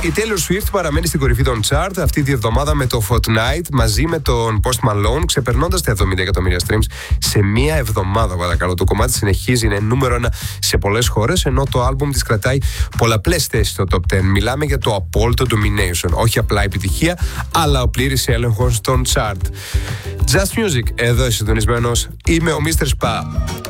Η Taylor Swift παραμένει στην κορυφή των chart αυτή τη εβδομάδα με το Fortnite μαζί με τον Post Malone, ξεπερνώντας τα 70 εκατομμύρια streams σε μία εβδομάδα, παρακαλώ. Το κομμάτι συνεχίζει, είναι νούμερο 1 σε πολλές χώρες, ενώ το άλμπουμ της κρατάει πολλαπλές θέσεις στο top 10. Μιλάμε για το απόλυτο domination. Όχι απλά επιτυχία, αλλά ο πλήρης έλεγχος των chart. Just Music, εδώ είσαι συντονισμένος. Είμαι ο Mr. Spa.